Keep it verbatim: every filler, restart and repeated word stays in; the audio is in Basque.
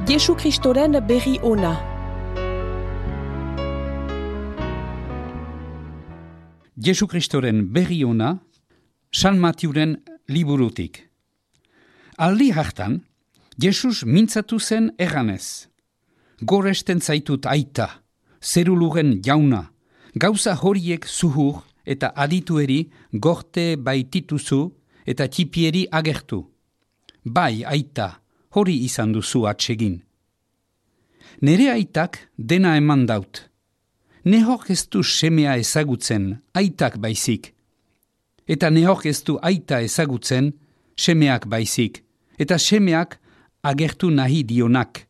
Jesu Kristoren berri ona. Jesu Kristoren berri ona, San Matiuren liburutik. Aldi hartan, Jesus mintzatu zen erranez. Goresten zaitut aita, zeruluren jauna, gauza horiek zuhur eta aditueri gorte baitituzu eta txipieri agertu. Bai, aita, hori izan duzu atsegin. Nere aitak dena eman daut. Nehok ez du semea ezagutzen, aitak baizik. Eta nehok ez du aita ezagutzen, semeak baizik. Eta semeak agertu nahi dionak.